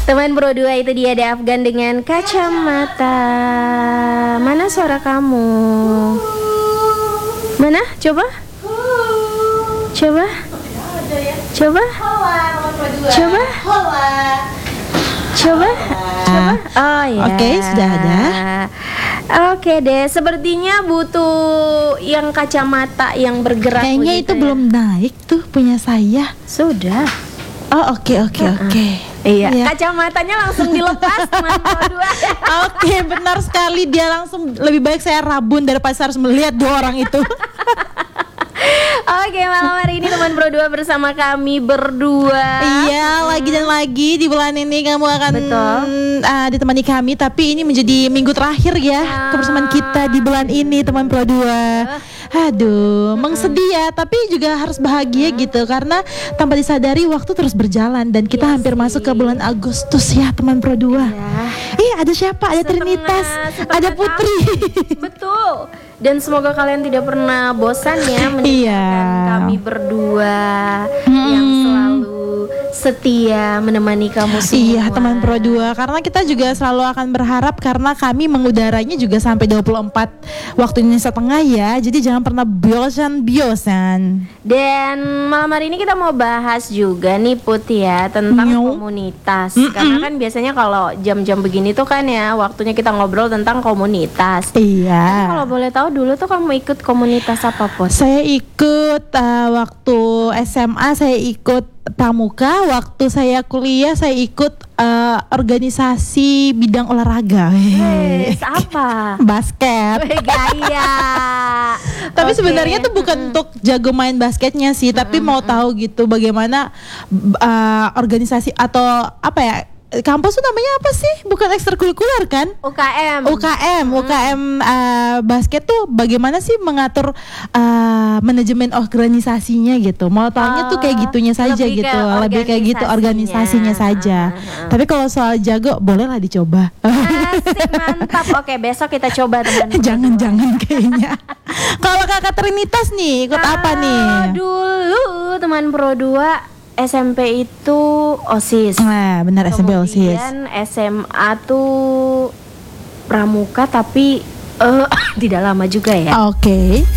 Teman Pro 2 itu dia ada Afgan dengan Kacamata. Mana suara kamu? Mana? Coba. Coba. Coba. Coba. Coba. Coba. Oh ya. Oke, sudah ada. Oke deh, sepertinya butuh yang kacamata yang bergerak. Kayaknya itu ya. belum naik tuh punya saya. Sudah. Oh oke. Iya, Iya. kacamatanya langsung dilepas teman Pro 2. Oke, benar sekali, dia langsung lebih baik saya rabun daripada saya harus melihat dua orang itu. Oke, malam hari ini teman Pro 2 bersama kami berdua. Iya, lagi dan lagi di bulan ini kamu akan ditemani kami, tapi ini menjadi minggu terakhir ya kebersamaan kita di bulan ini teman Pro 2. Aduh, sedih ya, tapi juga harus bahagia gitu karena tanpa disadari waktu terus berjalan dan kita hampir masuk ke bulan Agustus ya teman Pro 2. Ada siapa? Ada Trinitas, ada Putri. Betul. Dan semoga kalian tidak pernah bosan ya mendengarkan kami berdua yang selalu setia menemani kamu semua. Iya teman Pro 2, karena kita juga selalu akan berharap karena kami mengudaranya juga sampai 24 waktu Indonesia Tengah ya. Jadi jangan pernah bosan-bosan. Dan malam hari ini kita mau bahas juga nih Put ya tentang komunitas. Karena kan biasanya kalau jam-jam begini tuh kan ya waktunya kita ngobrol tentang komunitas. Iya. Kalau boleh tahu dulu tuh kamu ikut komunitas apa Put? Saya ikut waktu SMA saya ikut pramuka, waktu saya kuliah saya ikut organisasi bidang olahraga. Apa? Basket. Gaya. Tapi sebenarnya tuh bukan untuk jago main basketnya sih, tapi mau tahu gitu bagaimana organisasi atau apa ya? Kampus tuh namanya apa sih? Bukan ekstrakurikuler kan? UKM basket tuh bagaimana sih mengatur manajemen organisasinya gitu. Mau taunya tuh kayak gitunya saja gitu. Lebih kayak gitu organisasinya saja. Tapi kalau soal jago bolehlah dicoba. Asik, mantap. Oke, besok kita coba teman. Jangan kayaknya. Kalau Kakak Trinitas nih ikut apa nih? Dulu teman Pro 2 SMP itu OSIS. Nah, benar SMP OSIS. Kemudian SMA tuh pramuka tapi tidak lama juga ya. Oke.